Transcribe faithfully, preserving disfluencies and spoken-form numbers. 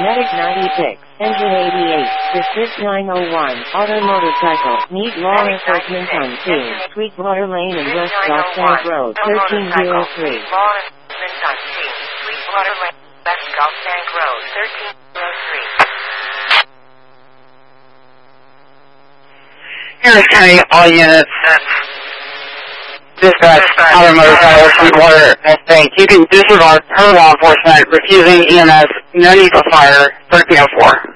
Medic ninety-six, Engine eighty-eight, Assist nine oh one, Auto Motorcycle, Need Law Enforcement on scene, Sweetwater Lane and West Gulf Bank Road, thirteen oh three. Law Enforcement on scene, Sweetwater Lane, West Gulf Bank Road, thirteen oh three. Harris County, all units. Dispatch, Auto Motorcycle, Sweetwater, West Bank. You can disregard her law enforcement, refusing E M S, no need for fire, thirteen oh four.